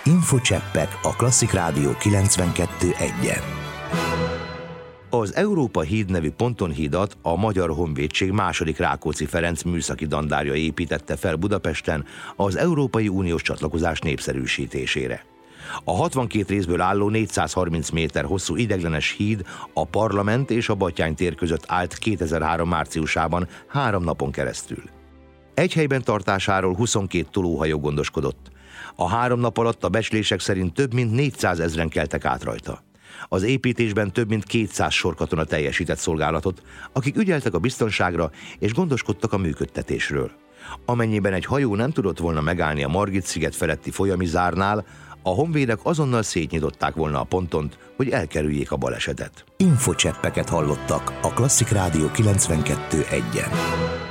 Infocseppek a Klasszik Rádió 92.1-en. Az Európa híd nevű pontonhídat a Magyar Honvédség második Rákóczi Ferenc műszaki dandárja építette fel Budapesten az Európai Uniós csatlakozás népszerűsítésére. A 62 részből álló 430 méter hosszú ideiglenes híd a Parlament és a Batthyány tér között állt 2003 márciusában 3 napon keresztül. Egy helyben tartásáról 22 tolóhajó gondoskodott. A 3 nap alatt a becslések szerint több mint 400 000-en keltek át rajta. Az építésben több mint 200 sorkatona teljesített szolgálatot, akik ügyeltek a biztonságra és gondoskodtak a működtetésről. Amennyiben egy hajó nem tudott volna megállni a Margit-sziget feletti folyami zárnál, a honvédek azonnal szétnyitották volna a pontont, hogy elkerüljék a balesetet. Infocseppeket hallottak a Klasszik Rádió 92.1-en.